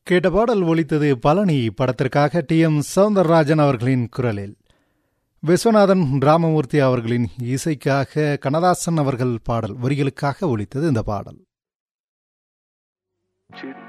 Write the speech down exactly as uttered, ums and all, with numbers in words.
கேட்ட பாடல் ஒலித்தது பழனி படத்திற்காக டி எம் சௌந்தரராஜன் அவர்களின் குரலில். விஸ்வநாதன் ராமமூர்த்தி அவர்களின் இசைக்காக கண்ணதாசன் அவர்கள் பாடல் வரிகளுக்காக ஒலித்தது இந்த பாடல்.